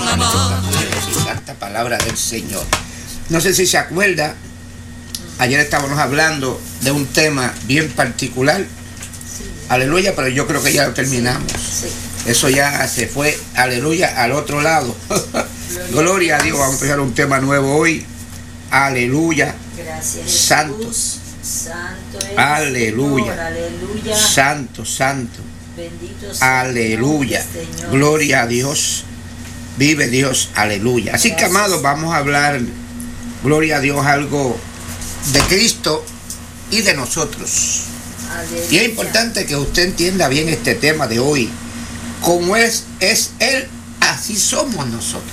y santa palabra del Señor. No sé si se acuerda, ayer estábamos hablando de un tema bien particular. Aleluya, pero yo creo que ya lo terminamos. Eso ya se fue, aleluya, al otro lado. Gloria a Dios, vamos a empezar un tema nuevo hoy. Aleluya. Gracias, santo. Santo es aleluya. Señor, aleluya. Santo, santo. Bendito sea aleluya. Señor. Gloria a Dios. Vive Dios, aleluya. Así que, amados, vamos a hablar, gloria a Dios, algo de Cristo y de nosotros. Aleluya. Y es importante que usted entienda bien este tema de hoy. Como es Él, así somos nosotros.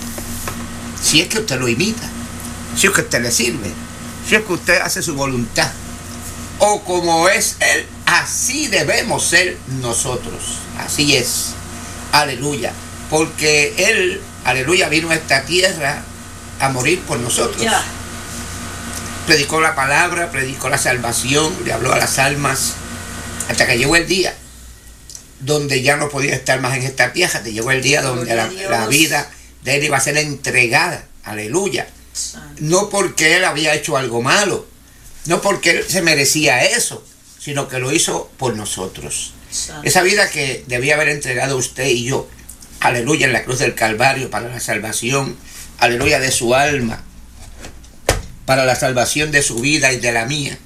Si es que usted lo imita, si es que usted le sirve, si es que usted hace su voluntad, o como es Él, así debemos ser nosotros. Así es. Aleluya. Porque Él, aleluya, vino a esta tierra a morir por nosotros. Ya. Predicó la palabra, predicó la salvación, le habló a las almas, hasta que llegó el día donde ya no podía estar más en esta tierra. Te llegó el día donde la vida de Él iba a ser entregada. Aleluya. No porque Él había hecho algo malo, no porque Él se merecía eso, sino que lo hizo por nosotros. Esa vida que debía haber entregado usted y yo, aleluya, en la cruz del Calvario para la salvación, aleluya, de su alma, para la salvación de su vida y de la mía,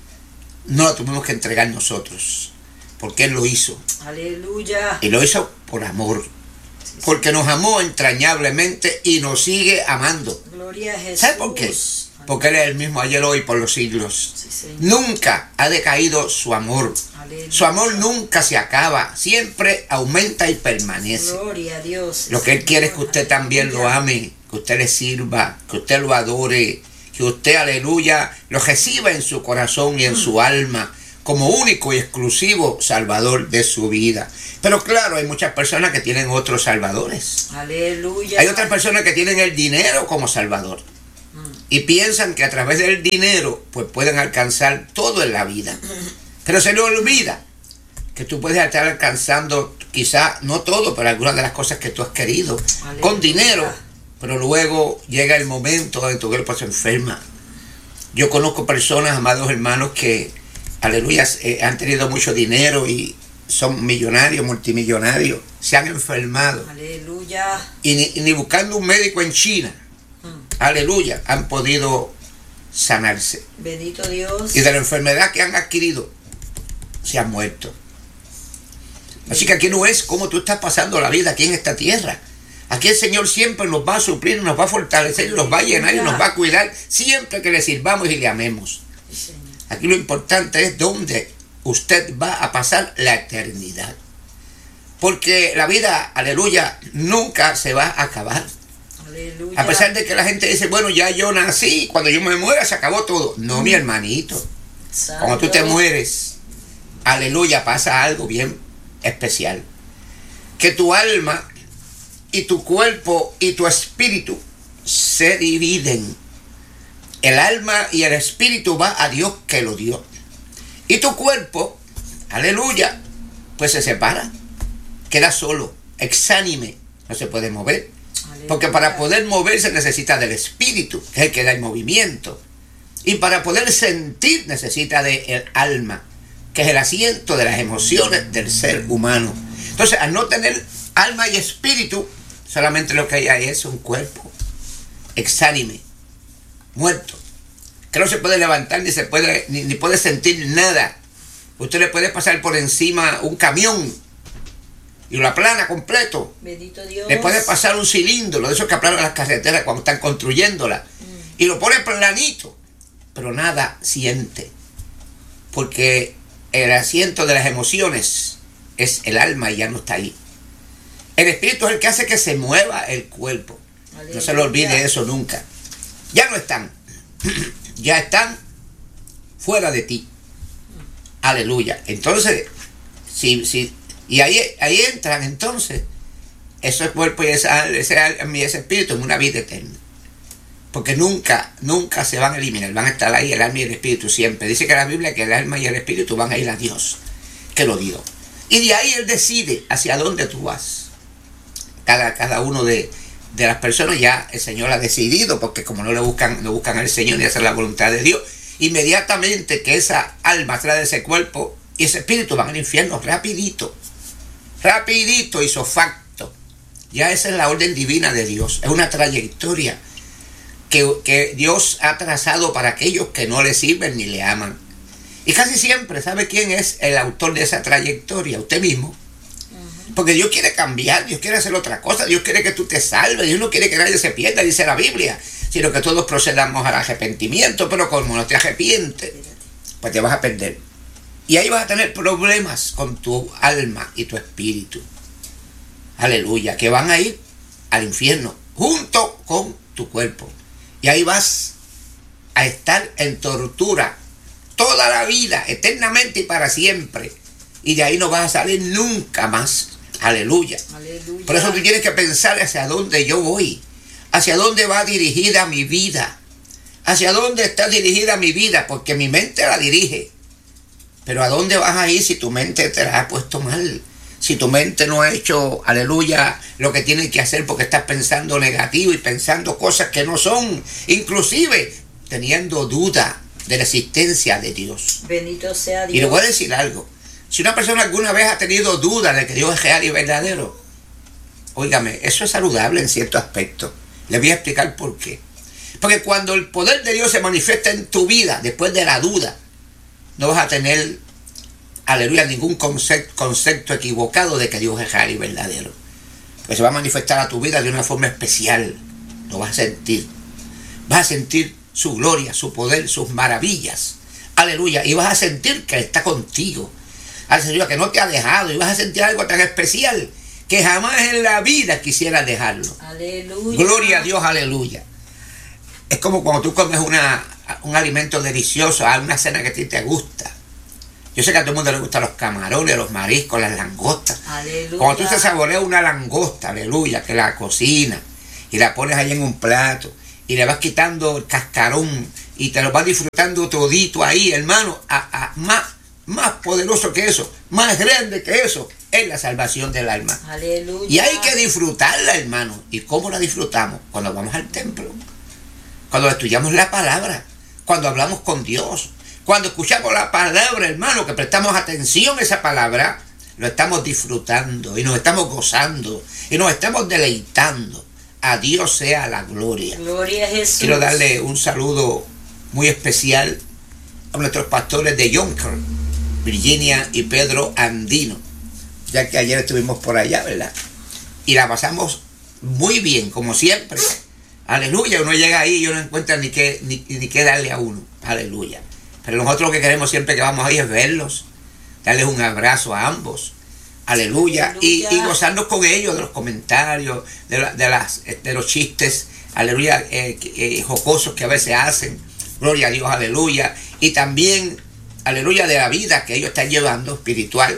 no la tuvimos que entregar nosotros, porque Él lo hizo. Aleluya. Y lo hizo por amor, porque nos amó entrañablemente y nos sigue amando. Gloria a Jesús. ¿Sabe por qué? Porque Él es el mismo ayer, hoy, por los siglos. Sí, nunca ha decaído su amor. Aleluya. Su amor nunca se acaba, siempre aumenta y permanece. Gloria a Dios. Lo que Él quiere es que usted también lo ame, que usted le sirva, que usted lo adore, que usted, aleluya, lo reciba en su corazón y en su alma como único y exclusivo salvador de su vida. Pero claro, hay muchas personas que tienen otros salvadores. Aleluya. Hay otras personas que tienen el dinero como salvador y piensan que a través del dinero pues pueden alcanzar todo en la vida. Pero se le olvida que tú puedes estar alcanzando quizá no todo, pero algunas de las cosas que tú has querido. Aleluya. Con dinero, pero luego llega el momento donde tu cuerpo se enferma. Yo conozco personas, amados hermanos, que, aleluya, han tenido mucho dinero y son millonarios, multimillonarios, se han enfermado. Aleluya. Y ni buscando un médico en China, aleluya, han podido sanarse. Bendito Dios. Y de la enfermedad que han adquirido, se han muerto. Así que aquí no es cómo tú estás pasando la vida aquí en esta tierra. Aquí el Señor siempre nos va a suplir, nos va a fortalecer, nos va a llenar y nos va a cuidar siempre que le sirvamos y le amemos. Aquí lo importante es dónde usted va a pasar la eternidad. Porque la vida, aleluya, nunca se va a acabar. Aleluya. A pesar de que la gente dice, bueno, ya yo nací, cuando yo me muera se acabó todo. No, mi hermanito. Santo. Cuando tú te mueres, aleluya, pasa algo bien especial. Que tu alma y tu cuerpo y tu espíritu se dividen. El alma y el espíritu va a Dios que lo dio. Y tu cuerpo, aleluya, pues se separa. Queda solo, exánime, no se puede mover. Aleluya. Porque para poder moverse necesita del espíritu, que es el que da el movimiento. Y para poder sentir necesita del alma, que es el asiento de las emociones del ser humano. Entonces, al no tener alma y espíritu, solamente lo que hay es un cuerpo exánime, muerto, que no se puede levantar ni puede sentir nada. Usted le puede pasar por encima un camión y lo aplana completo. Bendito Dios. Le puede pasar un cilindro de esos que aplanan las carreteras cuando están construyéndolas y lo pone planito, pero nada siente, porque el asiento de las emociones es el alma y ya no está ahí. El espíritu es el que hace que se mueva el cuerpo. Aleluya. No se le olvide eso nunca. Ya no están. Ya están fuera de ti. Aleluya. Entonces, y ahí entran entonces esos cuerpos y ese alma y ese espíritu en una vida eterna. Porque nunca se van a eliminar. Van a estar ahí el alma y el espíritu siempre. Dice que la Biblia que el alma y el espíritu van a ir a Dios, que lo dio. Y de ahí Él decide hacia dónde tú vas. Cada uno de de las personas ya el Señor ha decidido, porque como no buscan al Señor ni hacer la voluntad de Dios, inmediatamente que esa alma sale de ese cuerpo y ese espíritu van al infierno rapidito, isofacto. Ya esa es la orden divina de Dios, es una trayectoria que Dios ha trazado para aquellos que no le sirven ni le aman. Y casi siempre, ¿sabe quién es el autor de esa trayectoria? Usted mismo. Porque Dios quiere cambiar, Dios quiere hacer otra cosa, Dios quiere que tú te salves, Dios no quiere que nadie se pierda, dice la Biblia, sino que todos procedamos al arrepentimiento, pero como no te arrepientes, pues te vas a perder. Y ahí vas a tener problemas con tu alma y tu espíritu. Aleluya, que van a ir al infierno junto con tu cuerpo. Y ahí vas a estar en tortura toda la vida, eternamente y para siempre. Y de ahí no vas a salir nunca más. Aleluya. Aleluya. Por eso tú tienes que pensar hacia dónde yo voy, hacia dónde va dirigida mi vida, hacia dónde está dirigida mi vida, porque mi mente la dirige. Pero ¿a dónde vas a ir si tu mente te la ha puesto mal? Si tu mente no ha hecho, aleluya, lo que tiene que hacer porque estás pensando negativo y pensando cosas que no son, inclusive teniendo duda de la existencia de Dios. Bendito sea Dios. Y le voy a decir algo. Si una persona alguna vez ha tenido duda de que Dios es real y verdadero, óigame, eso es saludable en cierto aspecto. Le voy a explicar por qué. Porque cuando el poder de Dios se manifiesta en tu vida, después de la duda, no vas a tener, aleluya, ningún concepto equivocado de que Dios es real y verdadero. Pues se va a manifestar a tu vida de una forma especial. Lo vas a sentir. Vas a sentir su gloria, su poder, sus maravillas. Aleluya. Y vas a sentir que está contigo. Aleluya, que no te ha dejado. Y vas a sentir algo tan especial que jamás en la vida quisieras dejarlo. Aleluya. Gloria a Dios, aleluya. Es como cuando tú comes un alimento delicioso, una cena que a ti te gusta. Yo sé que a todo el mundo le gustan los camarones, los mariscos, las langostas. Aleluya. Cuando tú te saboreas una langosta, aleluya, que la cocinas y la pones ahí en un plato y le vas quitando el cascarón y te lo vas disfrutando todito ahí, hermano, más poderoso que eso, más grande que eso, es la salvación del alma. Aleluya. Y hay que disfrutarla, hermano. ¿Y cómo la disfrutamos? Cuando vamos al templo, cuando estudiamos la palabra, cuando hablamos con Dios, cuando escuchamos la palabra, hermano, que prestamos atención a esa palabra, lo estamos disfrutando y nos estamos gozando y nos estamos deleitando. A Dios sea la gloria. Gloria a Jesús. Quiero darle un saludo muy especial a nuestros pastores de Yonkers, Virginia y Pedro Andino, ya que ayer estuvimos por allá, ¿verdad? Y la pasamos muy bien, como siempre. Aleluya, uno llega ahí y uno no encuentra ni qué darle a uno. Aleluya. Pero nosotros lo que queremos siempre que vamos ahí es verlos, darles un abrazo a ambos. Aleluya. Aleluya. Y gozarnos con ellos de los comentarios, de los chistes, aleluya, jocosos que a veces hacen. Gloria a Dios, aleluya. Y también, aleluya, de la vida que ellos están llevando espiritual.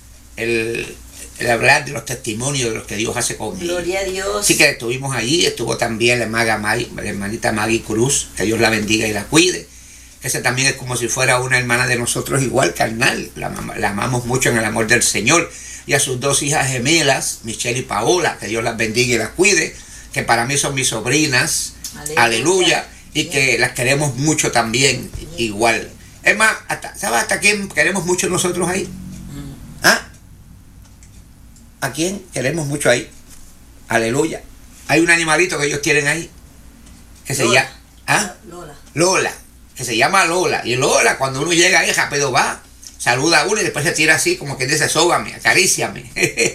El hablar de los testimonios de los que Dios hace con ellos. Gloria a Dios. Así que estuvimos allí, estuvo también la hermanita Maggie Cruz, que Dios la bendiga y la cuide. Esa también es como si fuera una hermana de nosotros igual, carnal. La amamos mucho en el amor del Señor. Y a sus dos hijas gemelas, Michelle y Paola, que Dios las bendiga y las cuide, que para mí son mis sobrinas. Aleluya. Y que las queremos mucho también, igual. Es más, ¿sabes hasta quién queremos mucho nosotros ahí? ¿Ah? ¿A quién queremos mucho ahí? Aleluya. Hay un animalito que ellos tienen ahí, que se llama... ¿Ah? Lola. Que se llama Lola. Y Lola, cuando uno llega ahí, rápido va, saluda a uno y después se tira así, como que dice, sóbame, acaríciame.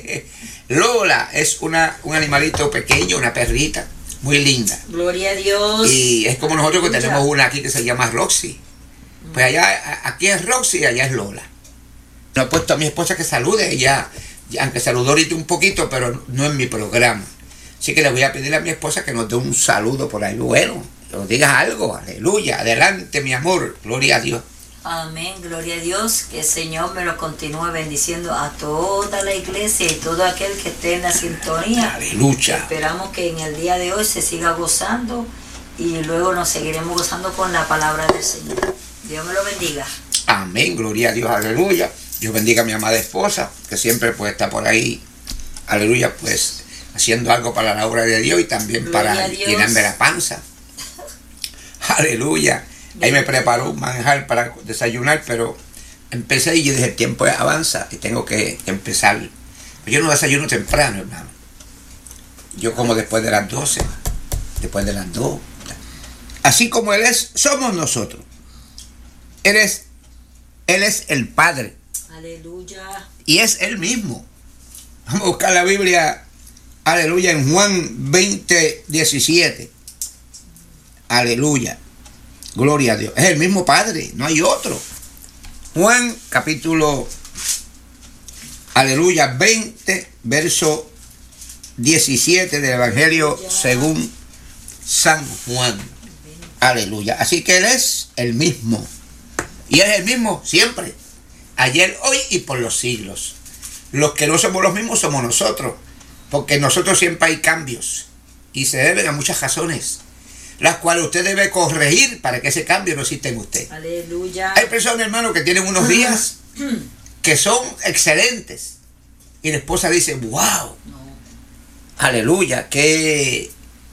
Lola es un animalito pequeño, una perrita, muy linda. Gloria a Dios. Y es como nosotros que tenemos una aquí que se llama Roxy. Pues allá, aquí es Roxy y allá es Lola. No he puesto a mi esposa que salude, ella, aunque saludó ahorita un poquito, pero no en mi programa. Así que le voy a pedir a mi esposa que nos dé un saludo por ahí. Bueno, que nos digas algo, aleluya, adelante mi amor, gloria a Dios. Amén, gloria a Dios, que el Señor me lo continúe bendiciendo a toda la iglesia y todo aquel que esté en la sintonía. Aleluya. Esperamos que en el día de hoy se siga gozando y luego nos seguiremos gozando con la palabra del Señor. Dios me lo bendiga. Amén, gloria a Dios, aleluya. Dios bendiga a mi amada esposa, que siempre pues está por ahí, aleluya, pues haciendo algo para la obra de Dios y también para llenarme la panza. Aleluya. Ahí me preparó un manjar para desayunar, pero empecé y yo dije, el tiempo avanza y tengo que empezar. Yo no desayuno temprano, hermano. Yo como después de las 12, después de las 2. Así como Él es, somos nosotros. Él es el Padre. Aleluya. Y es Él mismo. Vamos a buscar la Biblia, aleluya, en Juan 20:17. Aleluya. Gloria a Dios. Es el mismo Padre, no hay otro. Juan capítulo, aleluya, 20, verso 17 del Evangelio según San Juan. Aleluya. Así que Él es el mismo. Y es el mismo siempre. Ayer, hoy y por los siglos. Los que no somos los mismos somos nosotros. Porque en nosotros siempre hay cambios. Y se deben a muchas razones, las cuales usted debe corregir para que ese cambio no exista en usted. Aleluya. Hay personas, hermano, que tienen unos días que son excelentes. Y la esposa dice, wow. Aleluya, qué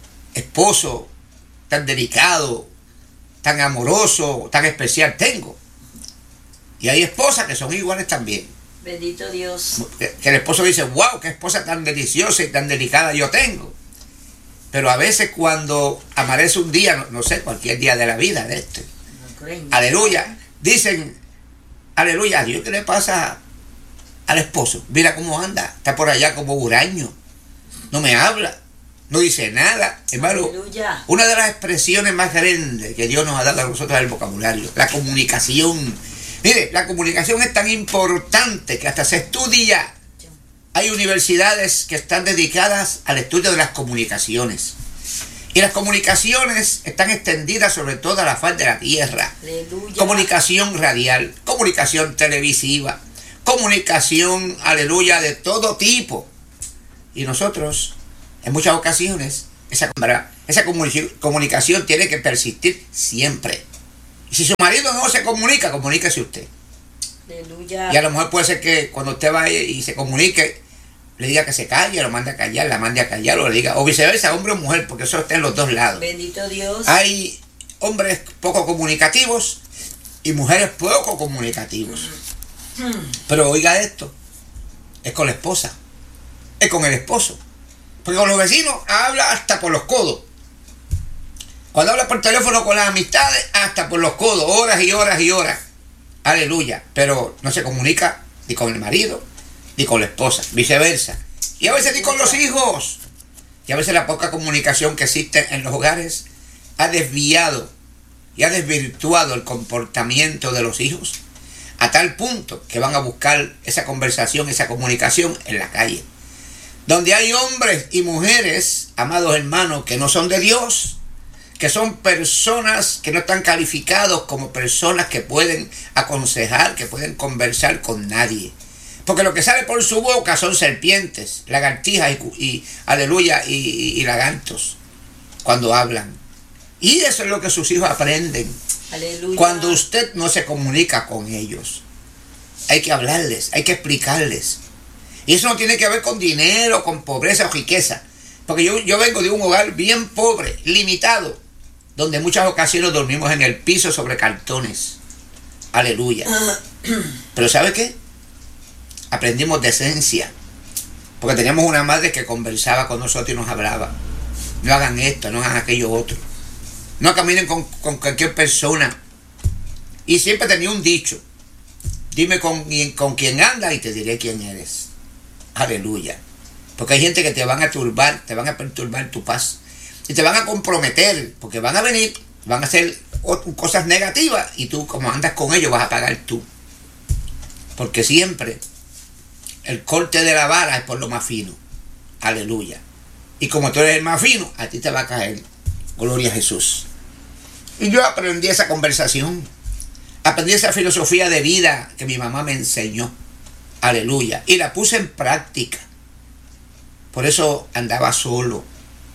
esposo tan delicado, tan amoroso, tan especial tengo. Y hay esposas que son iguales también. Bendito Dios. Que el esposo dice, wow, qué esposa tan deliciosa y tan delicada yo tengo. Pero a veces cuando amanece un día, no sé, cualquier día de la vida de este, aleluya, dicen, aleluya, a Dios, ¿qué le pasa al esposo? Mira cómo anda, está por allá como huraño, no me habla, no dice nada. Hermano, aleluya. Una de las expresiones más grandes que Dios nos ha dado a nosotros es el vocabulario, la comunicación. Mire, la comunicación es tan importante que hasta se estudia. Hay universidades que están dedicadas al estudio de las comunicaciones. Y las comunicaciones están extendidas sobre toda la faz de la tierra. Aleluya. Comunicación radial, comunicación televisiva, comunicación, aleluya, de todo tipo. Y nosotros, en muchas ocasiones, esa comunicación tiene que persistir siempre. Y si su marido no se comunica, comuníquese usted. Aleluya. Y a lo mejor puede ser que cuando usted vaya y se comunique, le diga que se calle, lo mande a callar, la mande a callar, o le diga, o viceversa, hombre o mujer, porque eso está en los dos lados. Bendito Dios. Hay hombres poco comunicativos y mujeres poco comunicativos. Pero oiga esto, es con la esposa, es con el esposo, porque con los vecinos habla hasta por los codos. Cuando habla por teléfono con las amistades, hasta por los codos, horas y horas y horas. Aleluya. Pero no se comunica ni con el marido, ni con la esposa, viceversa. Y a veces ni con los hijos. Y a veces la poca comunicación que existe en los hogares ha desviado y ha desvirtuado el comportamiento de los hijos a tal punto que van a buscar esa conversación, esa comunicación en la calle. Donde hay hombres y mujeres, amados hermanos, que no son de Dios, que son personas que no están calificados como personas que pueden aconsejar, que pueden conversar con nadie. Porque lo que sale por su boca son serpientes, lagartijas y aleluya, y lagartos cuando hablan. Y eso es lo que sus hijos aprenden. Aleluya. Cuando usted no se comunica con ellos. Hay que hablarles, hay que explicarles. Y eso no tiene que ver con dinero, con pobreza o riqueza. Porque yo vengo de un hogar bien pobre, limitado, donde en muchas ocasiones dormimos en el piso sobre cartones. Aleluya. Pero ¿sabe qué? Aprendimos decencia. Porque teníamos una madre que conversaba con nosotros y nos hablaba. No hagan esto, no hagan aquello otro. No caminen con cualquier persona. Y siempre tenía un dicho. Dime con quién andas y te diré quién eres. Aleluya. Porque hay gente que te van a turbar, te van a perturbar tu paz. Y te van a comprometer, porque van a venir, van a hacer cosas negativas y tú, como andas con ellos, vas a pagar tú. Porque siempre el corte de la vara es por lo más fino. Aleluya. Y como tú eres el más fino, a ti te va a caer. Gloria a Jesús. Y yo aprendí esa conversación. Aprendí esa filosofía de vida que mi mamá me enseñó. Aleluya. Y la puse en práctica. Por eso andaba solo.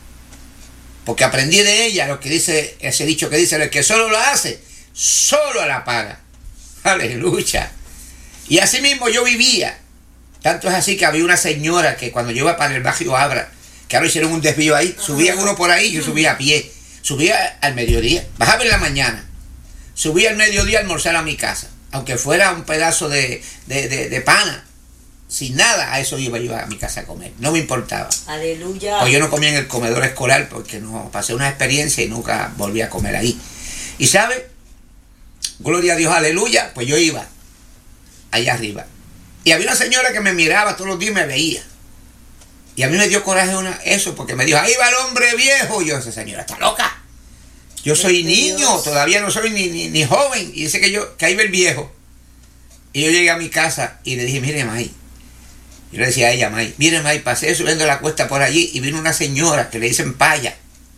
Porque aprendí de ella lo que dice, ese dicho que dice, el que solo lo hace, solo la paga. Aleluya. Y así mismo yo vivía. Tanto es así que había una señora que cuando yo iba para el barrio Abra, que ahora hicieron un desvío ahí, subía uno por ahí, yo subía a pie, subía al mediodía, bajaba en la mañana, subía al mediodía a almorzar a mi casa, aunque fuera un pedazo de pana, sin nada, a eso iba yo a mi casa a comer, no me importaba. Aleluya. Pues yo no comía en el comedor escolar porque no pasé una experiencia y nunca volví a comer ahí. Y ¿sabe? Gloria a Dios, aleluya, pues yo iba allá arriba. Y había una señora que me miraba todos los días y me veía. Y a mí me dio coraje eso, porque me dijo, ahí va el hombre viejo. Y yo, esa señora está loca. Yo soy niño, todavía no soy ni joven. Y dice que ahí va el viejo. Y yo llegué a mi casa y le dije, mire, May. Yo le decía a ella, May, mire, May, pasé subiendo la cuesta por allí y vino una señora que le dicen Paya.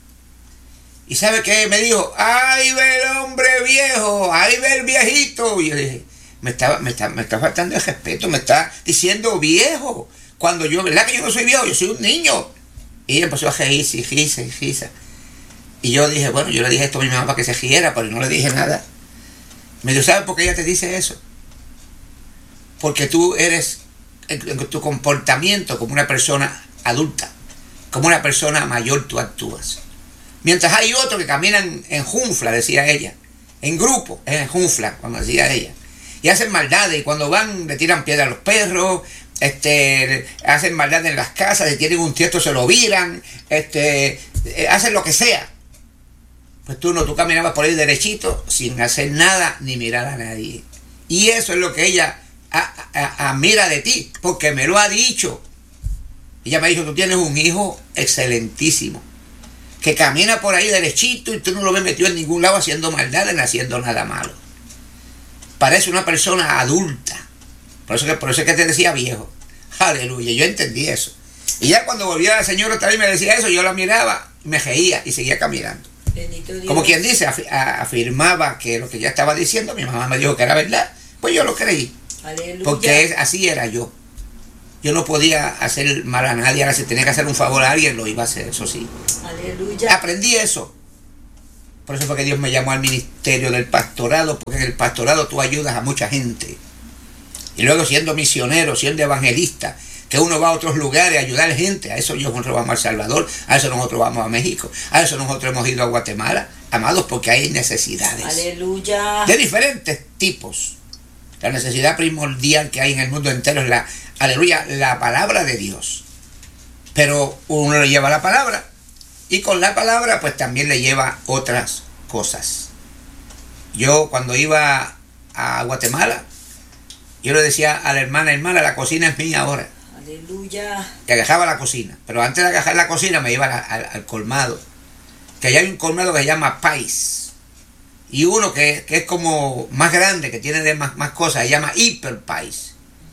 ¿Y sabe qué? Me dijo, ahí va el hombre viejo, ahí va el viejito. Y yo le dije, me está faltando el respeto, me está diciendo viejo. Cuando yo, ¿verdad que yo no soy viejo? Yo soy un niño. Y ella empezó a reírse y risa. Y yo dije, bueno, yo le dije esto a mi mamá para que se riera, pero no le dije nada. Me dijo, ¿sabes por qué ella te dice eso? Porque tú eres, en tu comportamiento como una persona adulta, como una persona mayor tú actúas. Mientras hay otros que caminan en junfla, decía ella, en grupo, en junfla, cuando decía ella, y hacen maldades, y cuando van le tiran piedra a los perros, hacen maldad en las casas, si tienen un tiesto se lo viran, hacen lo que sea. Pues tú no, tú caminabas por ahí derechito, sin hacer nada, ni mirar a nadie. Y eso es lo que ella admira de ti, porque me lo ha dicho. Ella me ha dicho, tú tienes un hijo excelentísimo, que camina por ahí derechito y tú no lo ves metido en ningún lado haciendo maldad ni haciendo nada malo. Parece una persona adulta. Por eso es que te decía viejo. Aleluya, yo entendí eso. Y ya cuando volvía la señora otra vez y me decía eso, yo la miraba, me reía y seguía caminando. Como quien dice, afirmaba que lo que ella estaba diciendo, mi mamá me dijo que era verdad, pues yo lo creí. Aleluya. Porque así era yo. Yo no podía hacer mal a nadie, ahora si tenía que hacer un favor a alguien, lo iba a hacer, eso sí. Aleluya. Aprendí eso. Por eso fue que Dios me llamó al ministerio del pastorado, porque en el pastorado tú ayudas a mucha gente. Y luego siendo misionero, siendo evangelista, que uno va a otros lugares a ayudar a gente, a eso nosotros vamos a El Salvador, a eso nosotros vamos a México, a eso nosotros hemos ido a Guatemala, amados, porque hay necesidades. Aleluya. De diferentes tipos. La necesidad primordial que hay en el mundo entero es aleluya, la palabra de Dios. Pero uno le lleva la palabra y con la palabra pues también le lleva otras cosas. Yo cuando iba a Guatemala, yo le decía a la hermana, la cocina es mía ahora. Aleluya. Que agajaba la cocina. Pero antes de agajar la cocina me iba al colmado. Que allá hay un colmado que se llama Pais. Y uno que es como más grande, que tiene más cosas, se llama Hiper Pais.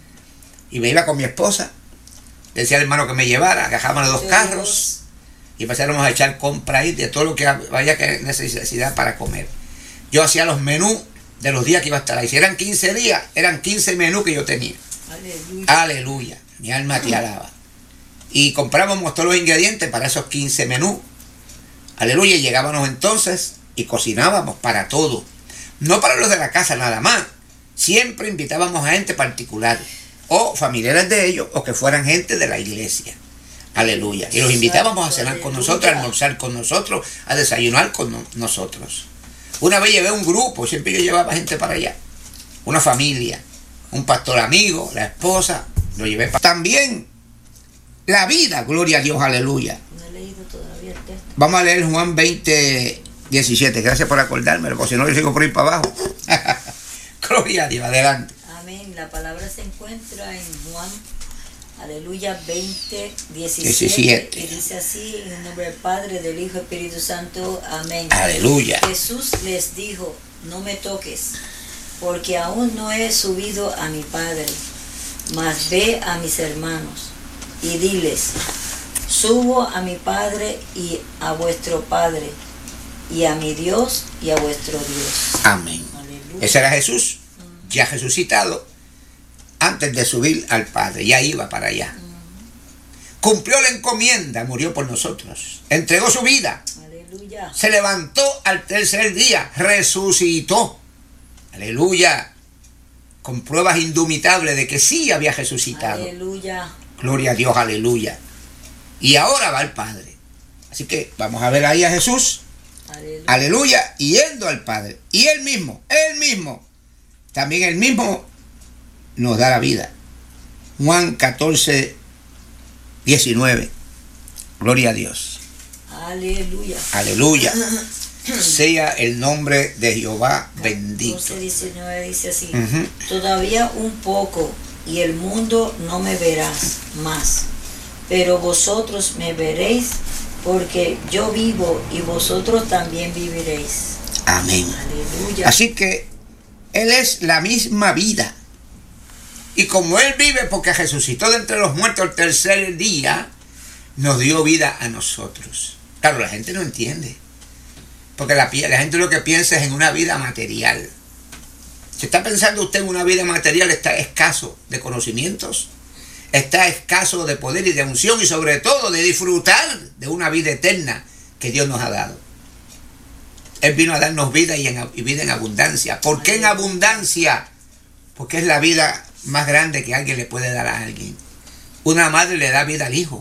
Y me iba con mi esposa. Le decía al hermano que me llevara, agajábamos los 2 carros y empezáramos a echar compra ahí de todo lo que vaya que necesidad para comer. Yo hacía los menús de los días que iba a estar ahí. Si eran 15 días, eran 15 menús que yo tenía. Aleluya. Aleluya. Mi alma te alaba. Y comprábamos todos los ingredientes para esos 15 menús. Aleluya. Y llegábamos entonces y cocinábamos para todo. No para los de la casa nada más. Siempre invitábamos a gente particular, o familiares de ellos, o que fueran gente de la iglesia. Aleluya. Y los invitábamos a cenar con nosotros, a almorzar con nosotros, a desayunar con nosotros. Una vez llevé un grupo, siempre yo llevaba gente para allá. Una familia, un pastor amigo, la esposa, lo llevé para... También la vida, gloria a Dios, aleluya. No he leído todavía el texto. Vamos a leer Juan 20, 17. Gracias por acordármelo, porque si no yo sigo por ahí para abajo. Gloria a Dios, adelante. Amén. La palabra se encuentra en Juan, aleluya, 20, 17. Y dice así, en el nombre del Padre, del Hijo y Espíritu Santo. Amén. Aleluya. Jesús les dijo, no me toques, porque aún no he subido a mi Padre, mas ve a mis hermanos y diles, subo a mi Padre y a vuestro Padre, y a mi Dios y a vuestro Dios. Amén. Aleluya. Ese era Jesús, ya resucitado, antes de subir al Padre, ya iba para allá. Cumplió la encomienda, murió por nosotros, entregó su vida. Aleluya. Se levantó al tercer día, resucitó. Aleluya. Con pruebas indubitables de que sí había resucitado. Aleluya. Gloria a Dios, aleluya. y ahora va al Padre. Así que vamos a ver ahí a Jesús, aleluya, yendo al Padre. Y él mismo, también él mismo nos da la vida. Juan 14, 19. Gloria a Dios. Aleluya. Aleluya. Sea el nombre de Jehová bendito. 14:19 dice así: todavía un poco y el mundo no me verás más, pero vosotros me veréis, porque yo vivo y vosotros también viviréis. Amén. Aleluya. Así que Él es la misma vida. Y como Él vive porque resucitó de entre los muertos el tercer día, nos dio vida a nosotros. Claro, la gente no entiende. Porque la gente lo que piensa es en una vida material. Si está pensando usted en una vida material, está escaso de conocimientos, está escaso de poder y de unción, y sobre todo de disfrutar de una vida eterna que Dios nos ha dado. Él vino a darnos vida y vida en abundancia. ¿Por qué en abundancia? Porque es la vida más grande que alguien le puede dar a alguien. Una madre le da vida al hijo.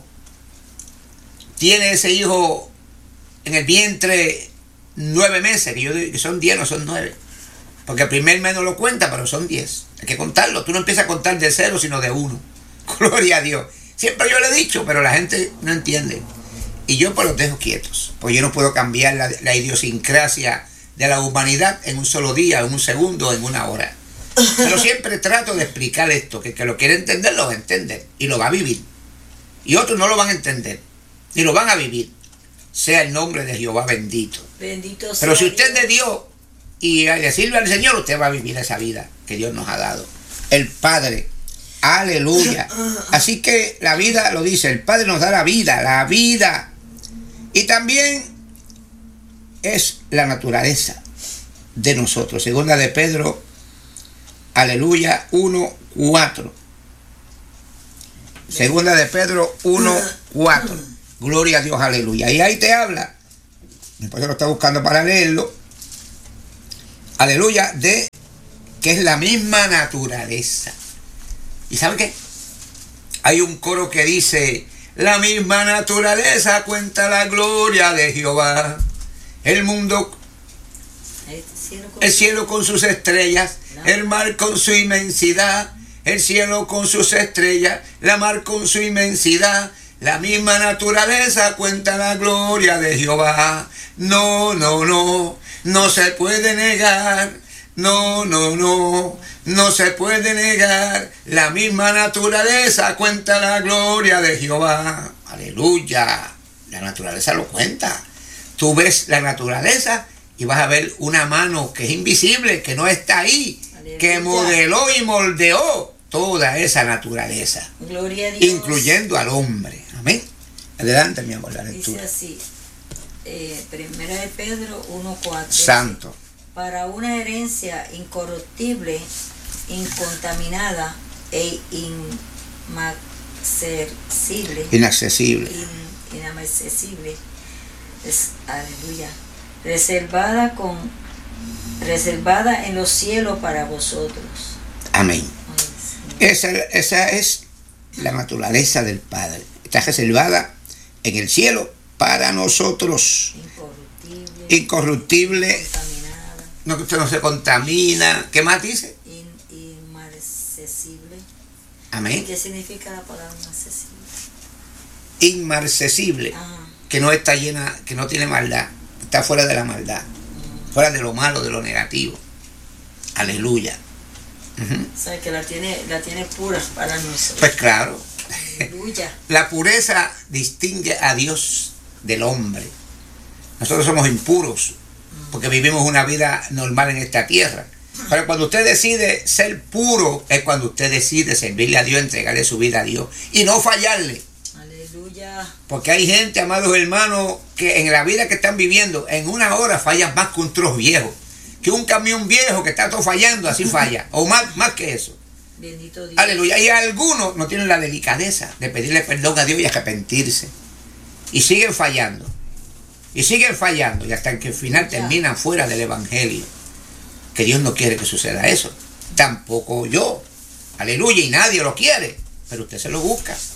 Tiene ese hijo en el vientre 9 meses, que yo digo que son 10, no son 9. Porque el primer mes no lo cuenta, pero son 10. Hay que contarlo. Tú no empiezas a contar de 0, sino de 1. Gloria a Dios. Siempre yo lo he dicho, pero la gente no entiende. Y yo pues los dejo quietos. Porque yo no puedo cambiar la idiosincrasia de la humanidad en un solo día, en un segundo, en una hora. Pero siempre trato de explicar esto, que el que lo quiere entender, lo va a entender. Y lo va a vivir. Y otros no lo van a entender. Ni lo van a vivir. Sea el nombre de Jehová bendito. Bendito sea. Pero si usted es de Dios y le sirve al Señor, usted va a vivir esa vida que Dios nos ha dado. El Padre. Aleluya. Así que la vida lo dice, el Padre nos da la vida. Y también es la naturaleza de nosotros. Segunda de Pedro, aleluya, 1:4. Segunda de Pedro 1:4. Gloria a Dios, aleluya. Y ahí te habla, después lo está buscando para leerlo, aleluya, de que es la misma naturaleza. ¿Y sabe qué? Hay un coro que dice: la misma naturaleza cuenta la gloria de Jehová. El mundo, el cielo con sus estrellas, el mar con su inmensidad, el cielo con sus estrellas, la mar con su inmensidad. La misma naturaleza cuenta la gloria de Jehová. No se puede negar. No se puede negar. La misma naturaleza cuenta la gloria de Jehová. Aleluya. La naturaleza lo cuenta. Tú ves la naturaleza y vas a ver una mano que es invisible, que no está ahí, aleluya, que modeló y moldeó toda esa naturaleza. Gloria a Dios. Incluyendo al hombre. Amén. Adelante, mi amor, la lectura. Dice así, Primera de Pedro 1:4. Santo. Dice: para una herencia incorruptible, incontaminada e inaccesible. Aleluya. Reservada en los cielos para vosotros. Amén. Esa es la naturaleza del Padre. Está reservada en el cielo para nosotros. Incorruptible. No, que usted no se contamina. ¿Qué más dice? Inmarcesible. Amén. ¿Qué significa la palabra inmarcesible? Inmarcesible. Ajá. Que no está llena, que no tiene maldad. Está fuera de la maldad. Fuera de lo malo, de lo negativo. Aleluya. O sea, que la tiene pura para nosotros. Pues claro. Aleluya. La pureza distingue a Dios del hombre. Nosotros somos impuros porque vivimos una vida normal en esta tierra. Pero cuando usted decide ser puro, es cuando usted decide servirle a Dios, entregarle su vida a Dios y no fallarle. Aleluya. Porque hay gente, amados hermanos, que en la vida que están viviendo, en una hora fallan más que un trozo viejo, que un camión viejo que está todo fallando, así falla, o más que eso. Bendito Dios. Aleluya. Y algunos no tienen la delicadeza de pedirle perdón a Dios y arrepentirse. Y siguen fallando. Y hasta que al final terminan fuera del evangelio. Que Dios no quiere que suceda eso. Tampoco yo. Aleluya. Y nadie lo quiere. Pero usted se lo busca.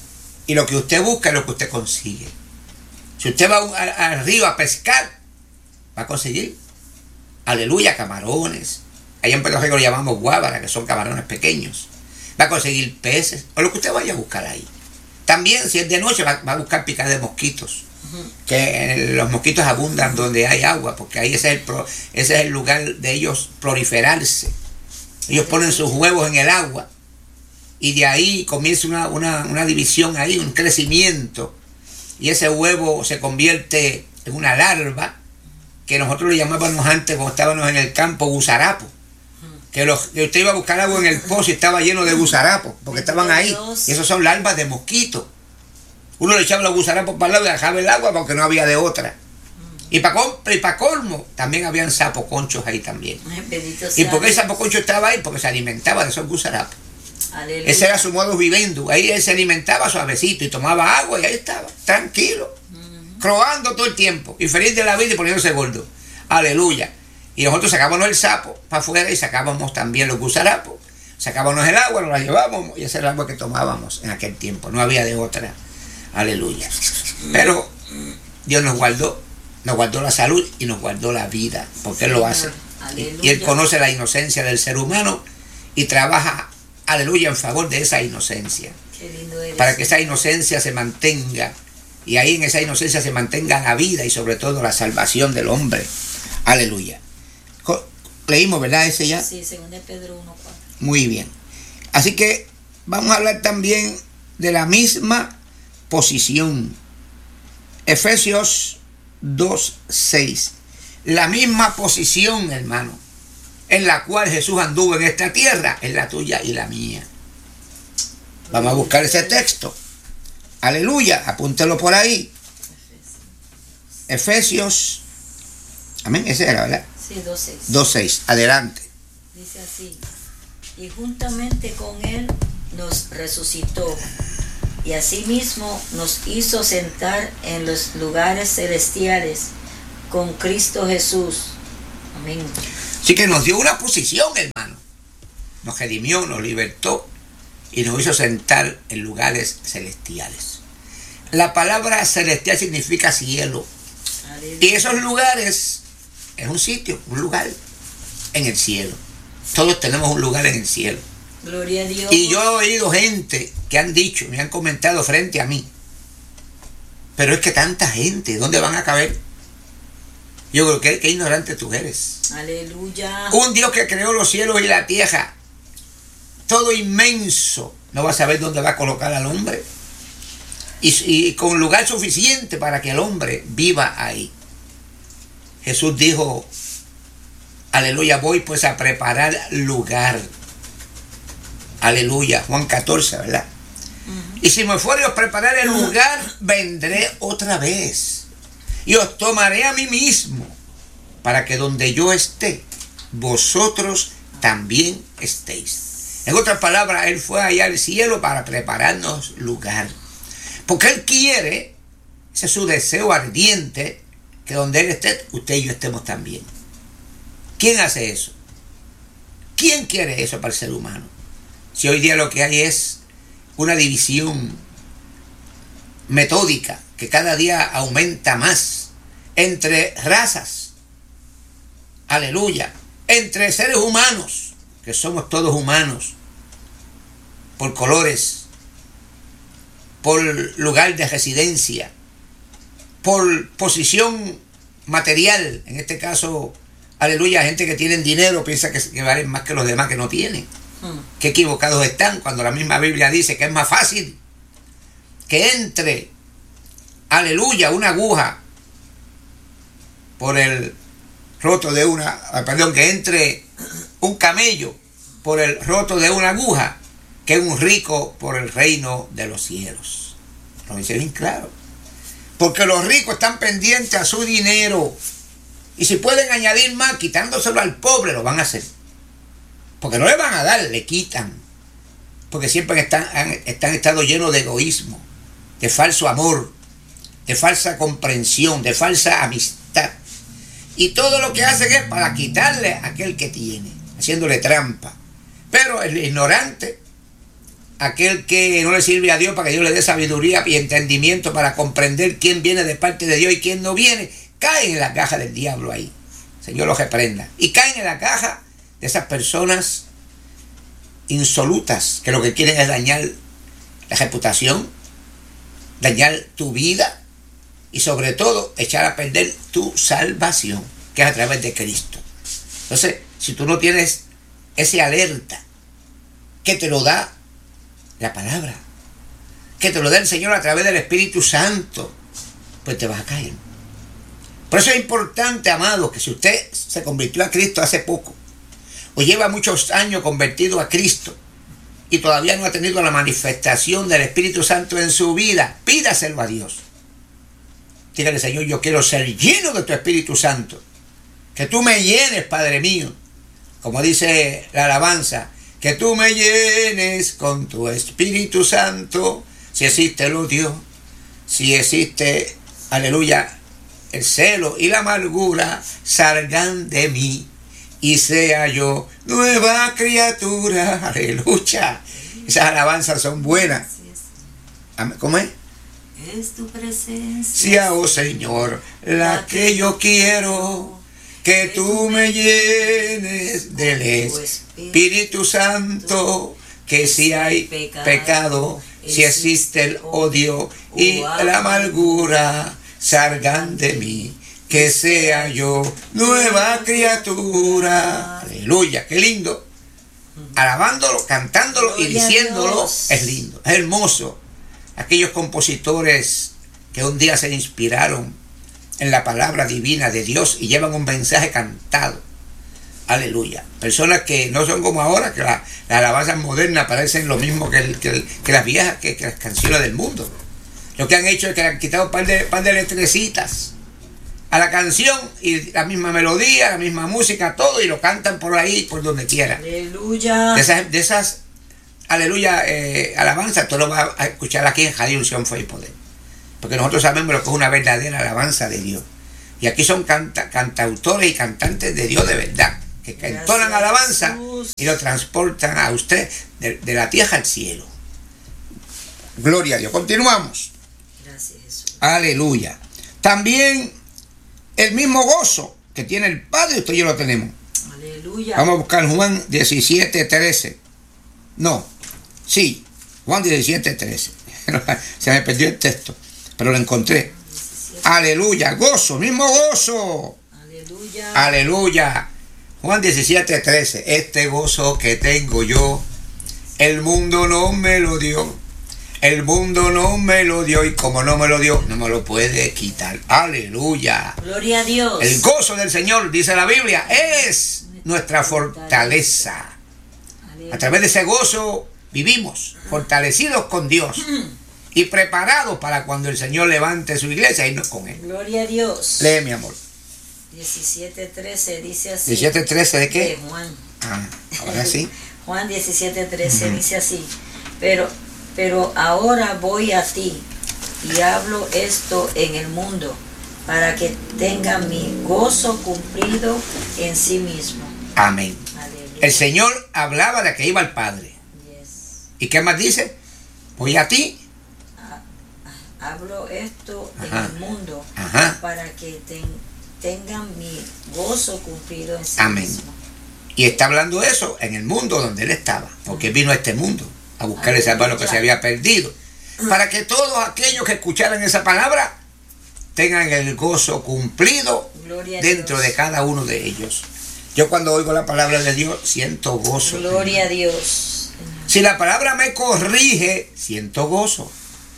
Y lo que usted busca es lo que usted consigue. Si usted va al río a pescar, va a conseguir, aleluya, camarones. Allá en Puerto Rico lo llamamos guábara, que son camarones pequeños. Va a conseguir peces, o lo que usted vaya a buscar ahí. También, si es de noche, va a buscar picar de mosquitos. Que los mosquitos abundan donde hay agua, porque ahí ese es el lugar de ellos proliferarse. Ellos ponen sus huevos en el agua y de ahí comienza una división ahí, un crecimiento, y ese huevo se convierte en una larva que nosotros le llamábamos antes, cuando estábamos en el campo, gusarapo. Que usted iba a buscar agua en el pozo y estaba lleno de gusarapos, porque estaban ahí. Y esos son larvas de mosquito. Uno le echaba los gusarapos para el lado y dejaba el agua porque no había de otra. Y para colmo, también habían sapoconchos ahí también. ¿Y por qué el sapoconcho estaba ahí? Porque se alimentaba de esos gusarapos. Aleluya. Ese era su modo viviendo. Ahí él se alimentaba suavecito y tomaba agua y ahí estaba, tranquilo, croando todo el tiempo, y feliz de la vida y poniéndose gordo. Aleluya. Y nosotros sacábamos el sapo para afuera y sacábamos también los gusarapos. Sacábamos el agua, nos la llevábamos y ese era el agua que tomábamos en aquel tiempo. No había de otra. Aleluya. Pero Dios nos guardó la salud y nos guardó la vida, porque Él lo hace. Aleluya. Y Él conoce la inocencia del ser humano y trabaja, aleluya, en favor de esa inocencia. Qué lindo eres, para que esa inocencia se mantenga, y ahí en esa inocencia se mantenga la vida y sobre todo la salvación del hombre. Aleluya. Leímos, ¿verdad? Ese ya. Sí, 2 Pedro 1:4. Muy bien. Así que vamos a hablar también de la misma posición. Efesios 2:6. La misma posición, hermano, en la cual Jesús anduvo en esta tierra, es la tuya y la mía. Vamos a buscar ese texto. Aleluya, apúntelo por ahí. Efesios, amén, ese era, ¿verdad? Sí, 2:6. 2:6, adelante. Dice así: y juntamente con Él nos resucitó, y asimismo nos hizo sentar en los lugares celestiales con Cristo Jesús. Amén. Así que nos dio una posición, hermano. Nos redimió, nos libertó y nos hizo sentar en lugares celestiales. La palabra celestial significa cielo. Aleluya. Y esos lugares es un sitio, un lugar en el cielo. Todos tenemos un lugar en el cielo. Gloria a Dios. Y yo he oído gente que han dicho, me han comentado frente a mí, pero es que tanta gente, ¿dónde van a caber? Yo creo que qué ignorante tú eres. Aleluya. Un Dios que creó los cielos y la tierra, todo inmenso, no va a saber dónde va a colocar al hombre. Y con lugar suficiente para que el hombre viva ahí. Jesús dijo, aleluya, voy pues a preparar lugar. Aleluya, Juan 14, ¿verdad? Y si me fuere a preparar el lugar, vendré otra vez. Y os tomaré a mí mismo, para que donde yo esté, vosotros también estéis. En otras palabras, Él fue allá al cielo para prepararnos lugar. Porque Él quiere, ese es su deseo ardiente, que donde Él esté, usted y yo estemos también. ¿Quién hace eso? ¿Quién quiere eso para el ser humano? Si hoy día lo que hay es una división metódica que cada día aumenta más entre razas, aleluya, entre seres humanos, que somos todos humanos, por colores, por lugar de residencia, por posición material, en este caso, aleluya, gente que tiene dinero piensa que valen más que los demás que no tienen. Qué equivocados están cuando la misma Biblia dice que es más fácil que entre, aleluya, una aguja por el roto de que entre un camello por el roto de una aguja, que un rico por el reino de los cielos. Lo dice bien claro. Porque los ricos están pendientes a su dinero. Y si pueden añadir más, quitándoselo al pobre, lo van a hacer. Porque no le van a dar, le quitan. Porque siempre están estado llenos de egoísmo, de falso amor, de falsa comprensión, de falsa amistad. Y todo lo que hacen es para quitarle a aquel que tiene, haciéndole trampa. Pero el ignorante aquel que no le sirve a Dios para que Dios le dé sabiduría y entendimiento para comprender quién viene de parte de Dios y quién no viene, caen en la caja del diablo ahí. Señor los reprenda. Y caen en la caja de esas personas insolutas que lo que quieren es dañar la reputación, dañar tu vida y sobre todo echar a perder tu salvación, que es a través de Cristo. Entonces, si tú no tienes ese alerta que te lo da la palabra, que te lo da el Señor a través del Espíritu Santo, pues te vas a caer. Por eso es importante, amado, que si usted se convirtió a Cristo hace poco, o lleva muchos años convertido a Cristo, y todavía no ha tenido la manifestación del Espíritu Santo en su vida, pídaselo a Dios. Dígale, Señor, yo quiero ser lleno de tu Espíritu Santo. Que tú me llenes, Padre mío. Como dice la alabanza, que tú me llenes con tu Espíritu Santo. Si existe el odio, si existe, aleluya, el celo y la amargura, salgan de mí y sea yo nueva criatura. Aleluya. Esas alabanzas son buenas. ¿Cómo es? Es tu presencia, oh Señor, la que yo quiero. Que tú me llenes del Espíritu Santo. Que si hay pecado, si existe el odio y la amargura, salgan de mí. Que sea yo nueva criatura. Aleluya, qué lindo. Alabándolo, cantándolo y diciéndolo es lindo, es hermoso. Aquellos compositores que un día se inspiraron en la palabra divina de Dios y llevan un mensaje cantado. Aleluya. Personas que no son como ahora, que las alabanzas modernas parecen lo mismo que las viejas, que las canciones del mundo. Lo que han hecho es que le han quitado un par de letrecitas a la canción y la misma melodía, la misma música, todo, y lo cantan por ahí, por donde quiera. Aleluya. De esas aleluya, alabanzas, tú lo vas a escuchar aquí en Radio Unción, Fe y Poder. Porque nosotros sabemos lo que es una verdadera alabanza de Dios. Y aquí son cantautores y cantantes de Dios de verdad, que entonan alabanza y lo transportan a usted de la tierra al cielo. Gloria a Dios. Continuamos. Gracias, Jesús. Aleluya. También el mismo gozo que tiene el Padre, usted y yo lo tenemos. Aleluya. Vamos a buscar Juan 17:13. No, sí, Juan 17:13. Se me perdió el texto, pero lo encontré. 17. Aleluya, gozo, mismo gozo. Aleluya. Aleluya. Juan 17:13. Este gozo que tengo yo, el mundo no me lo dio. El mundo no me lo dio y como no me lo dio, no me lo puede quitar. Aleluya. Gloria a Dios. El gozo del Señor, dice la Biblia, es nuestra fortaleza. A través de ese gozo vivimos fortalecidos con Dios y preparados para cuando el Señor levante su iglesia y irnos con Él. Gloria a Dios. Lee, mi amor. 17:13 dice así. ¿17:13 de qué? De Juan. Ahora sí. Juan 17:13 dice así. Pero ahora voy a ti y hablo esto en el mundo para que tenga mi gozo cumplido en sí mismo. Amén. Aleluya. El Señor hablaba de que iba al Padre. Yes. ¿Y qué más dice? Voy a ti. Hablo esto en el mundo para que tengan mi gozo cumplido en sí Amén. mismo. Y está hablando eso en el mundo donde Él estaba, porque vino a este mundo a buscar y salvar lo que se había perdido, para que todos aquellos que escucharan esa palabra tengan el gozo cumplido dentro de cada uno de ellos. Yo cuando oigo la palabra de Dios siento gozo. Gloria a Dios. Si la palabra me corrige, siento gozo.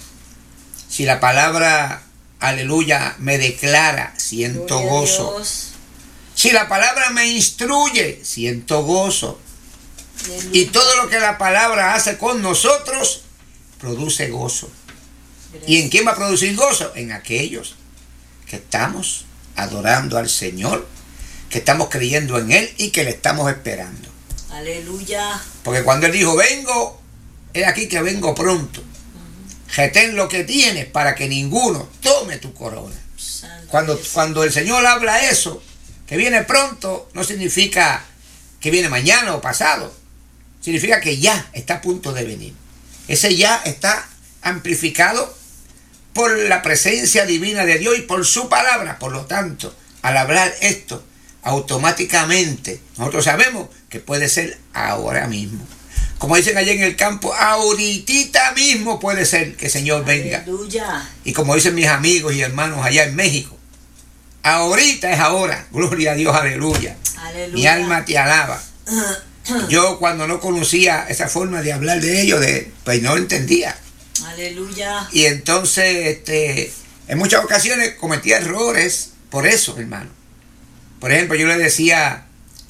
Si la palabra, aleluya, me declara, siento Gloria gozo. a Dios. Si la palabra me instruye, siento gozo. Aleluya. Y todo lo que la palabra hace con nosotros produce gozo. ¿Y en quién va a producir gozo? En aquellos que estamos adorando al Señor, que estamos creyendo en Él y que le estamos esperando. Aleluya. Porque cuando Él dijo, vengo, he aquí que vengo pronto. Retén lo que tienes para que ninguno tome tu corona. Cuando el Señor habla eso, que viene pronto, no significa que viene mañana o pasado. Significa que ya está a punto de venir. Ese ya está amplificado por la presencia divina de Dios y por su palabra. Por lo tanto, al hablar esto, automáticamente nosotros sabemos que puede ser ahora mismo. Como dicen allá en el campo, ahorita mismo puede ser que el Señor venga. Aleluya. Y como dicen mis amigos y hermanos allá en México, ahorita es ahora. Gloria a Dios, aleluya. Aleluya. Mi alma te alaba. Yo cuando no conocía esa forma de hablar de ellos, pues no lo entendía. Aleluya. Y entonces, en muchas ocasiones cometía errores por eso, hermano. Por ejemplo, yo le decía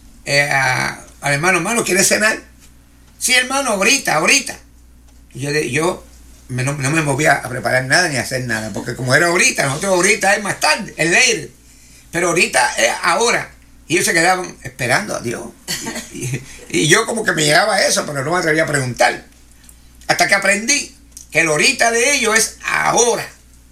al hermano, ¿quieres cenar? Sí, hermano, ahorita. Y yo no me movía a preparar nada ni a hacer nada, porque como era ahorita, nosotros ahorita es más tarde, es later. Pero ahorita es ahora. Y ellos se quedaban esperando a Dios. Y yo como que me llegaba a eso, pero no me atrevía a preguntar. Hasta que aprendí que el ahorita de ellos es ahora.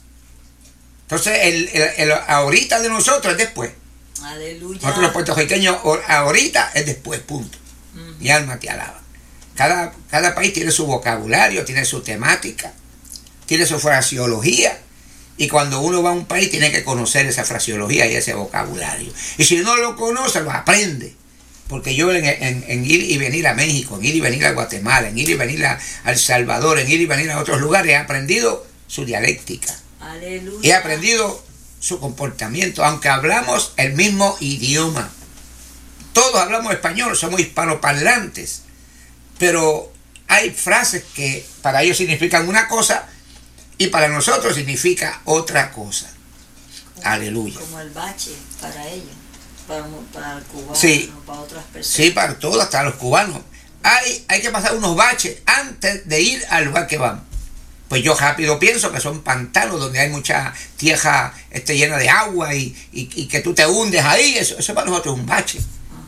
Entonces el ahorita de nosotros es después. Aleluya. Nosotros los puertorriqueños ahorita es después, punto. Mi alma te alaba. Cada país tiene su vocabulario, tiene su temática, tiene su fraseología. Y cuando uno va a un país tiene que conocer esa fraseología y ese vocabulario. Y si no lo conoce, lo aprende. Porque yo en ir y venir a México, en ir y venir a Guatemala, en ir y venir a El Salvador, en ir y venir a otros lugares, he aprendido su dialéctica. Aleluya. He aprendido su comportamiento, aunque hablamos el mismo idioma. Todos hablamos español, somos hispanoparlantes. Pero hay frases que para ellos significan una cosa y para nosotros significa otra cosa. Aleluya. Como el bache para ellos, para el cubano, sí, para otras personas. Sí, para todos, hasta los cubanos. Hay que pasar unos baches antes de ir al lugar que vamos. Pues yo rápido pienso que son pantanos donde hay mucha tierra llena de agua y que tú te hundes ahí. Eso para nosotros es un bache.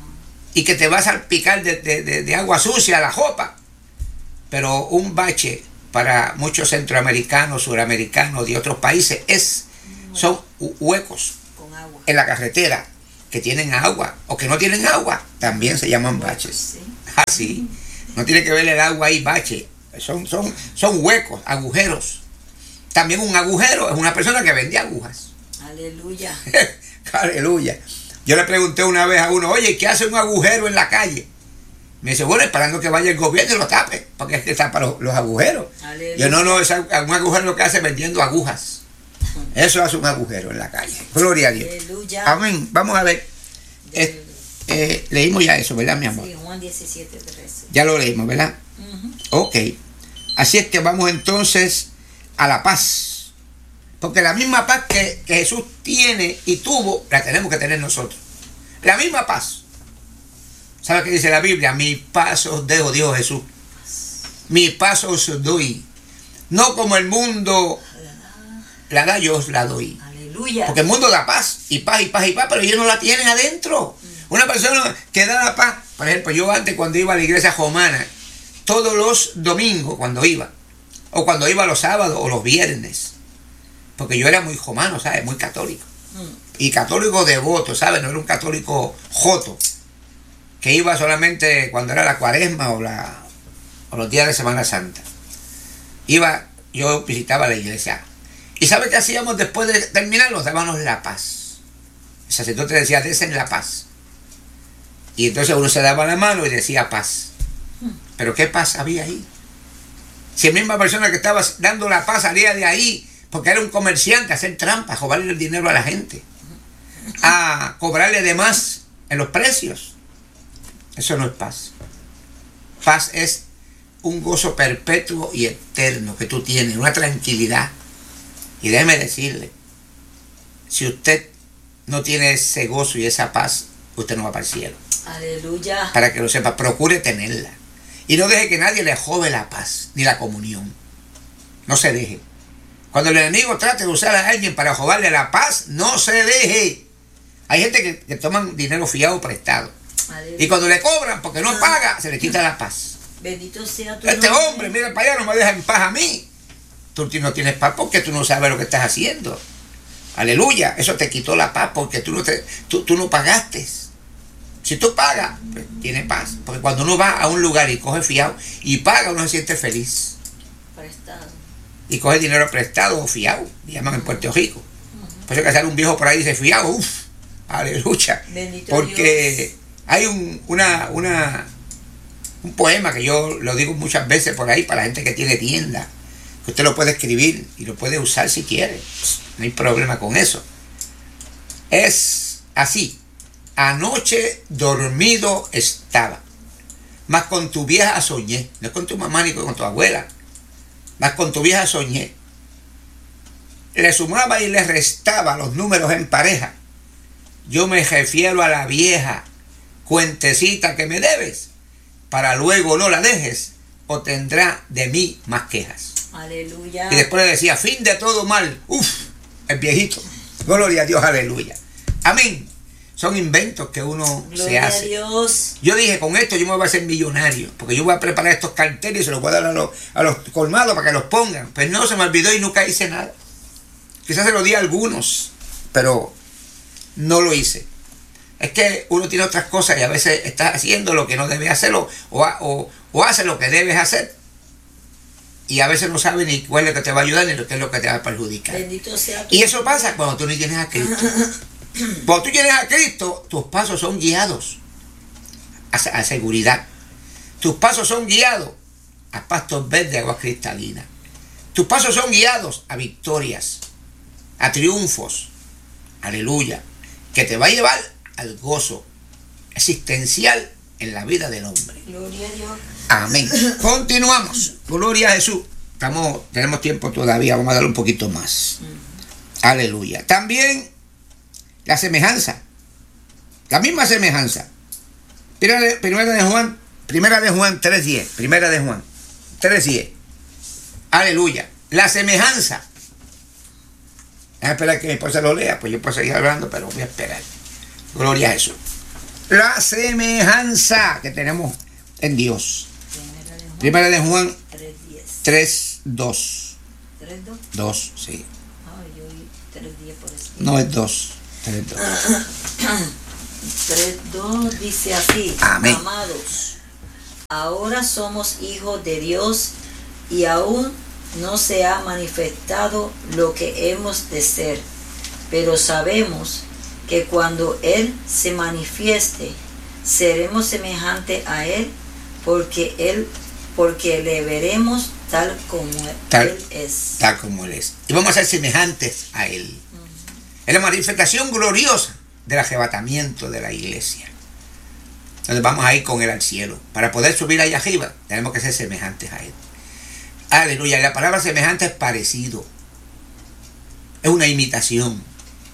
Y que te vas a salpicar de agua sucia la ropa. Pero un bache para muchos centroamericanos, suramericanos de otros países son huecos con agua en la carretera que tienen agua o que no tienen agua, también se llaman baches. Sí. Así, no tiene que ver el agua ahí, bache. Son huecos, agujeros. También un agujero es una persona que vende agujas. Aleluya. Aleluya. Yo le pregunté una vez a uno, oye, ¿qué hace un agujero en la calle? Me dice, bueno, esperando que vaya el gobierno y lo tape, porque es que tapa los agujeros. Aleluya. Yo no, es un agujero lo que hace vendiendo agujas. Eso hace un agujero en la calle. Gloria a Dios. Aleluya. Amén. Vamos a ver. Leímos ya eso, ¿verdad, mi amor? Sí, Juan 17, 13. Ya lo leímos, ¿verdad? Ok. Así es que vamos entonces a la paz. Porque la misma paz que Jesús tiene y tuvo, la tenemos que tener nosotros. La misma paz. ¿Sabe qué dice la Biblia? Mi paz os dejo, dijo Jesús. Mi paz os doy. No como el mundo la da, yo os la doy. Aleluya. Porque el mundo da paz, y paz, y paz, y paz, pero ellos no la tienen adentro. Una persona que da la paz, por ejemplo, yo antes cuando iba a la iglesia romana, todos los domingos cuando iba, o cuando iba los sábados o los viernes, porque yo era muy romano, ¿sabes? Muy católico. Y católico devoto, ¿sabes? No era un católico joto, que iba solamente cuando era la cuaresma o los días de Semana Santa. Yo visitaba la iglesia. ¿Y sabe qué hacíamos después de terminar? Nos dábamos la paz. El sacerdote decía, desen la paz. Y entonces uno se daba la mano y decía paz. Pero ¿qué paz había ahí? Si la misma persona que estaba dando la paz salía de ahí porque era un comerciante a hacer trampas, a robarle el dinero a la gente, a cobrarle de más en los precios. Eso no es paz. Paz es un gozo perpetuo y eterno que tú tienes, una tranquilidad. Y déjeme decirle, si usted no tiene ese gozo y esa paz, usted no va para el cielo. Aleluya. Para que lo sepa, procure tenerla. Y no deje que nadie le jode la paz, ni la comunión. No se deje. Cuando el enemigo trate de usar a alguien para joderle la paz, no se deje. Hay gente que toman dinero fiado prestado. Aleluya. Y cuando le cobran porque no paga, se le quita la paz. Bendito sea tu Este nombre. hombre, mira para allá, no me deja en paz a mí. Tú no tienes paz porque tú no sabes lo que estás haciendo. Aleluya, eso te quitó la paz porque tú no pagaste. Si tú pagas, pues tienes paz. Porque cuando uno va a un lugar y coge fiado y paga, uno se siente feliz. Prestado. Y coge dinero prestado o fiado, llaman en Puerto Rico. Por eso que sale un viejo por ahí y dice fiado, uff, aleluya. Bendito Porque Dios. hay un poema que yo lo digo muchas veces por ahí para la gente que tiene tienda, que usted lo puede escribir y lo puede usar si quiere. No hay problema con eso. Es así. Anoche dormido estaba, mas con tu vieja soñé. No es con tu mamá ni con tu abuela, mas con tu vieja soñé. Le sumaba y le restaba los números en pareja. Yo me refiero a la vieja cuentecita que me debes, para luego no la dejes, o tendrá de mí más quejas. Aleluya. Y después le decía, fin de todo mal. Uf, el viejito. Gloria a Dios, aleluya. Amén. Son inventos que uno Gloria se hace. a Dios. Yo dije, con esto yo me voy a hacer millonario, porque yo voy a preparar estos carteles y se los voy a dar a los colmados para que los pongan. Pues no, se me olvidó y nunca hice nada. Quizás se lo di a algunos, pero no lo hice. Es que uno tiene otras cosas y a veces estás haciendo lo que no debes hacerlo o hace lo que debes hacer. Y a veces no sabes ni cuál es lo que te va a ayudar ni qué es lo que te va a perjudicar. Bendito sea tu Y eso pasa cuando tú no tienes a Cristo. Cuando tú tienes a Cristo, tus pasos son guiados a seguridad. Tus pasos son guiados a pastos verdes, aguas cristalinas. Tus pasos son guiados a victorias, a triunfos. Aleluya. Que te va a llevar al gozo existencial en la vida del hombre. Gloria a Dios. Amén. Continuamos. Gloria a Jesús. Tenemos tiempo todavía. Vamos a darle un poquito más. Aleluya. También la semejanza. La misma semejanza. Primera de Juan 3:10. Primera de Juan 3:10. Aleluya. La semejanza. Déjame esperar que mi esposa lo lea, pues yo puedo seguir hablando, pero voy a esperar. Gloria a Jesús. La semejanza que tenemos en Dios. Primera de Juan 3:2. 3:2. 2, sí. Ah, yo oí 3:10 por eso. No es 2. 3:2. 3:2 dice así. Amén. Amados, ahora somos hijos de Dios y aún no se ha manifestado lo que hemos de ser, pero sabemos que cuando Él se manifieste, seremos semejantes a Él, porque le veremos tal como Él es. Tal como Él es. Y vamos a ser semejantes a Él. Es la manifestación gloriosa del arrebatamiento de la iglesia. Entonces vamos a ir con Él al cielo. Para poder subir allá arriba, tenemos que ser semejantes a Él. Aleluya. Y la palabra semejante es parecido. Es una imitación.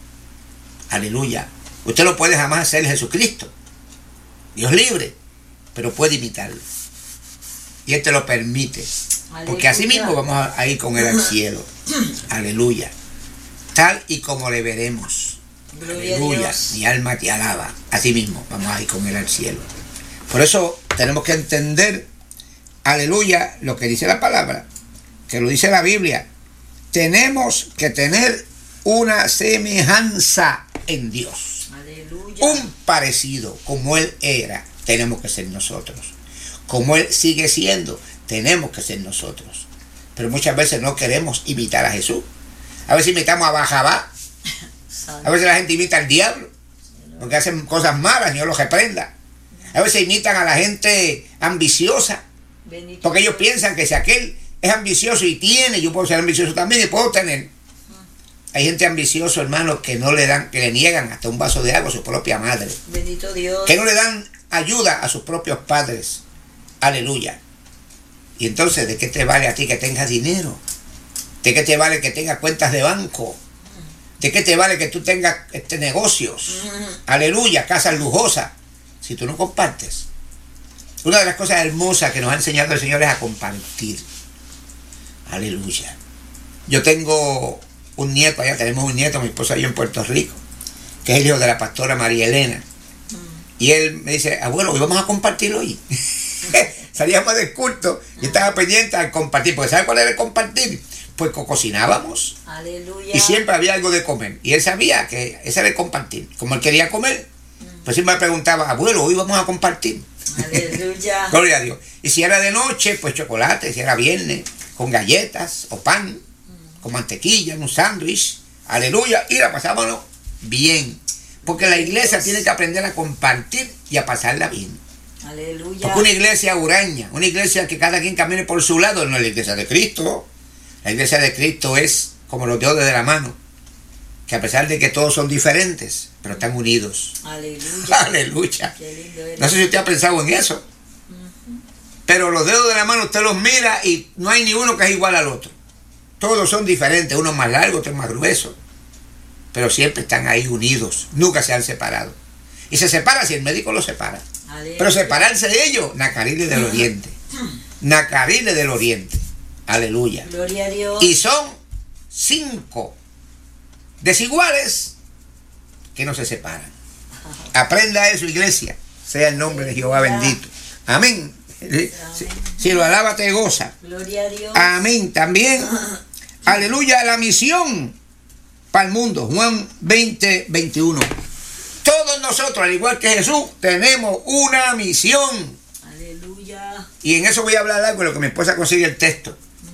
Aleluya. Usted no puede jamás ser Jesucristo. Dios libre. Pero puede imitarlo. Y Él te lo permite. Aleluya. Porque así mismo vamos a ir con Él al cielo. Aleluya. Tal y como le veremos. Gloria Aleluya. a Dios. Mi alma te alaba. Así mismo vamos a ir con Él al cielo. Por eso tenemos que entender, aleluya, lo que dice la palabra, que lo dice la Biblia. Tenemos que tener una semejanza en Dios. Aleluya. Un parecido, como Él era, tenemos que ser nosotros. Como Él sigue siendo, tenemos que ser nosotros. Pero muchas veces no queremos imitar a Jesús. A veces imitamos a Bajabá. A veces la gente imita al diablo, porque hacen cosas malas y Dios los reprenda. A veces imitan a la gente ambiciosa, Bendito porque ellos Dios. piensan que si aquel es ambicioso y tiene, yo puedo ser ambicioso también y puedo tener. Hay gente ambiciosa, hermano, que no le dan, que le niegan hasta un vaso de agua a su propia madre, Bendito Dios. que no le dan ayuda a sus propios padres. Aleluya. Y entonces, ¿de qué te vale a ti que tengas dinero? ¿De qué te vale que tengas cuentas de banco? ¿De qué te vale que tú tengas negocios? Aleluya, casas lujosas, si tú no compartes. Una de las cosas hermosas que nos ha enseñado el Señor es a compartir. Aleluya. Yo tengo un nieto, allá tenemos un nieto, mi esposa y yo en Puerto Rico, que es el hijo de la pastora María Elena. Y él me dice, abuelo, hoy vamos a compartir hoy. Salíamos del culto y estaba pendiente al compartir, porque ¿sabe cuál era el compartir? Pues cocinábamos. Aleluya. Y siempre había algo de comer. Y él sabía que ese era el compartir. Como él quería comer, pues siempre me preguntaba, abuelo, hoy vamos a compartir. Aleluya. Gloria a Dios. Y si era de noche, pues chocolate. Si era viernes, con galletas o pan, con mantequilla, en un sándwich, aleluya, y la pasábamos bien. Porque la iglesia tiene que aprender a compartir y a pasarla bien. Aleluya. Porque una iglesia huraña, una iglesia que cada quien camine por su lado, no es la iglesia de Cristo. La iglesia de Cristo es como los dedos de la mano, que a pesar de que todos son diferentes, pero están unidos. Aleluya. Aleluya. Qué lindo eres. No sé si usted ha pensado en eso. Pero los dedos de la mano usted los mira y no hay ni uno que es igual al otro. Todos son diferentes, uno más largo, otro más grueso. Pero siempre están ahí unidos, nunca se han separado. Y se separa si el médico los separa. Aleluya. Pero separarse de ellos, Nacarile del Oriente. Nacarile del Oriente. Aleluya. Gloria a Dios. Y son 5 desiguales que no se separan. Aprenda eso, iglesia. Sea el nombre de Jehová bendito. Amén. Si lo alaba, te goza. Gloria a Dios. Amén. También, aleluya, la misión para el mundo. Juan 20, 21. Todos nosotros, al igual que Jesús, tenemos una misión. Aleluya. Y en eso voy a hablar algo de lo que mi esposa consigue el texto.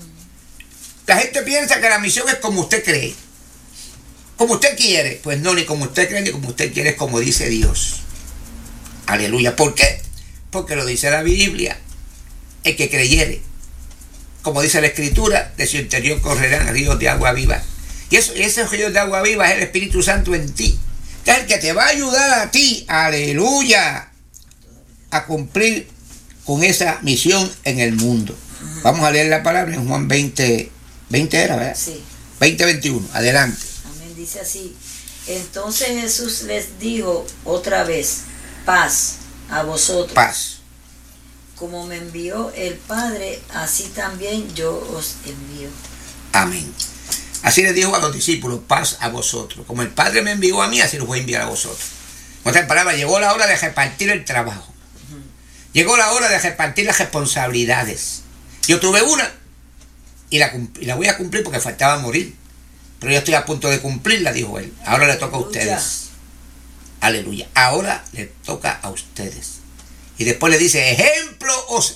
La gente piensa que la misión es como usted cree, como usted quiere. Pues no, ni como usted cree ni como usted quiere, es como dice Dios. Aleluya. ¿Por qué? Porque lo dice la Biblia. El que creyere, como dice la Escritura, de su interior correrán ríos de agua viva. Y ese río de agua viva es el Espíritu Santo en ti, que es el que te va a ayudar a ti, aleluya, a cumplir con esa misión en el mundo. Vamos a leer la palabra en Juan 20 era, ¿verdad? Sí. 20, 21, adelante. Amén. Dice así. Entonces Jesús les dijo otra vez, paz a vosotros. Paz. Como me envió el Padre, así también yo os envío. Amén. Así le dijo a los discípulos, paz a vosotros. Como el Padre me envió a mí, así los voy a enviar a vosotros. En otras palabras, llegó la hora de repartir el trabajo. Llegó la hora de repartir las responsabilidades. Yo tuve una y la voy a cumplir porque faltaba morir. Pero yo estoy a punto de cumplirla, dijo él. Ahora le toca a ustedes. Aleluya. Ahora le toca a ustedes. Y después le dice, ejemplo os